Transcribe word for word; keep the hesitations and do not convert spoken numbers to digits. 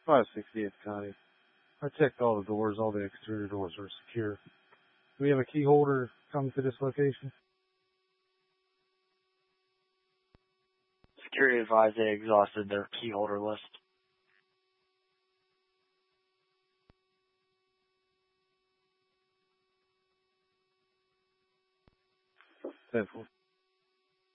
five sixtieth Connie. I checked all the doors. All the exterior doors are secure. Do we have a key holder coming to this location? Security advised they exhausted their key holder list. ten four.